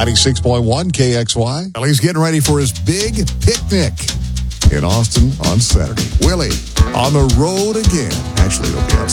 96.1 KXY. Well, he's getting ready for his big picnic in Austin on Saturday. Willie on the road again. Actually, it'll be on